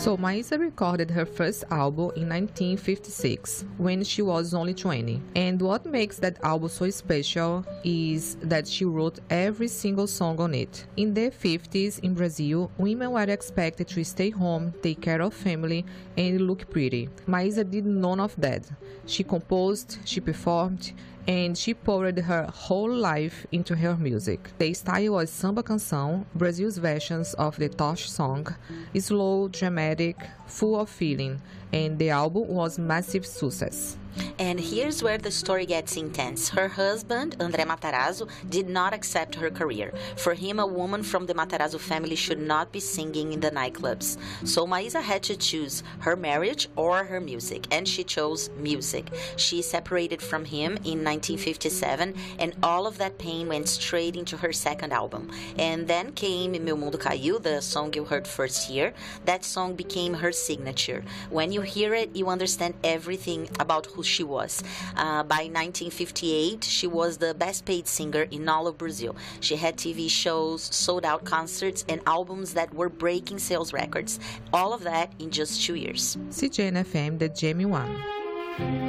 So Maísa recorded her first album in 1956 when she was only 20. And what makes that album so special is that she wrote every single song on it. In the 50s in Brazil, women were expected to stay home, take care of family, and look pretty. Maísa did none of that. She composed, she performed, and she poured her whole life into her music. The style was samba canção, Brazil's versions of the Tosh song, slow, dramatic, full of feeling, and the album was massive success. And here's where the story gets intense. Her husband, André Matarazzo, did not accept her career. For him, a woman from the Matarazzo family should not be singing in the nightclubs. So Maísa had to choose her marriage or her music, and she chose music. She separated from him in 1957, and all of that pain went straight into her second album. And then came Meu Mundo Caiu, the song you heard first here. That song became her signature. When you hear it, you understand everything about who she was. By 1958, she was the best paid singer in all of Brazil. She had TV shows, sold out concerts, and albums that were breaking sales records. All of that in just 2 years. CJN FM, the Jamie One.